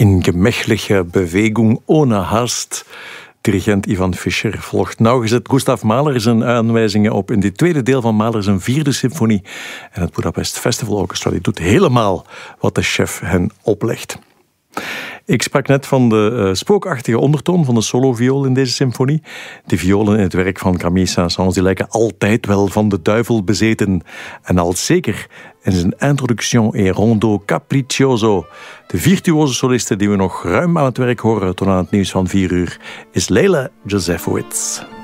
In gemächliche Bewegung ohne Hast. Dirigent Ivan Fischer volgt nauwgezet Gustav Mahler zijn aanwijzingen op in dit tweede deel van Mahler zijn 4e symfonie. En het Budapest Festival Orchestra die doet helemaal wat de chef hen oplegt. Ik sprak net van de spookachtige ondertoon van de soloviool in deze symfonie. De violen in het werk van Camille Saint-Saëns die lijken altijd wel van de duivel bezeten. En al zeker in zijn Introduction et Rondo Capriccioso. De virtuoze soliste die we nog ruim aan het werk horen tot aan het nieuws van 4 uur is Leila Josefowicz.